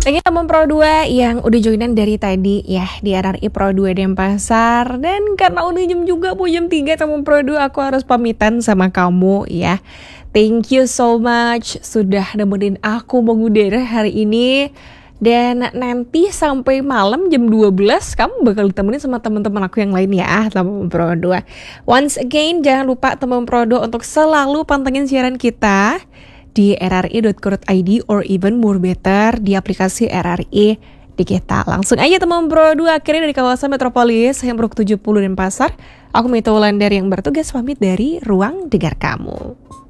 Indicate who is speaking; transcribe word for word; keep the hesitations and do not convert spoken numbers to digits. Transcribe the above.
Speaker 1: Thank you teman Pro dua yang udah joinan dari tadi ya di R R I Pro dua Denpasar. Dan karena udah jam juga mau jam tiga teman Pro dua, aku harus pamitan sama kamu ya. Thank you so much sudah nemenin aku mengudara hari ini. Dan nanti sampai malam jam dua belas kamu bakal ditemenin sama teman-teman aku yang lain ya, teman Pro dua. Once again jangan lupa teman Pro dua untuk selalu pantengin siaran kita di r r i dot co dot i d or even more better di aplikasi R R I Digital. Langsung aja teman Pro dua, akhirnya dari kawasan Metropolis yang tujuh puluh Denpasar. Aku Mita Wulandari yang bertugas pamit dari Ruang Dengar Kamu.